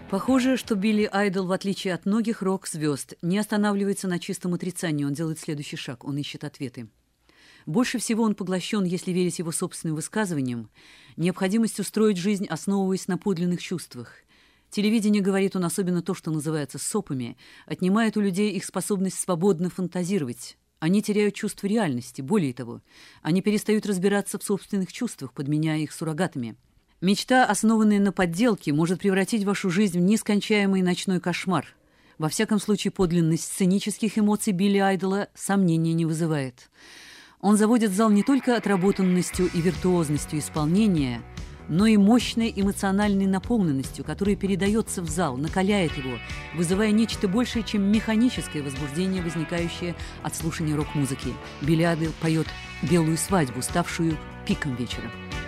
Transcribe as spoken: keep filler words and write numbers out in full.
Похоже, что Билли Айдол, в отличие от многих рок-звезд, не останавливается на чистом отрицании. Он делает следующий шаг, он ищет ответы. Больше всего он поглощен, если верить его собственным высказываниям, необходимостью строить жизнь, основываясь на подлинных чувствах. Телевидение, говорит он, особенно то, что называется сопами, отнимает у людей их способность свободно фантазировать. Они теряют чувство реальности, более того, они перестают разбираться в собственных чувствах, подменяя их суррогатами. Мечта, основанная на подделке, может превратить вашу жизнь в нескончаемый ночной кошмар. Во всяком случае, подлинность сценических эмоций Билли Айдола сомнения не вызывает. Он заводит зал не только отработанностью и виртуозностью исполнения, но и мощной эмоциональной наполненностью, которая передается в зал, накаляет его, вызывая нечто большее, чем механическое возбуждение, возникающее от слушания рок-музыки. Билли Айдол поет «Белую свадьбу», ставшую пиком вечера.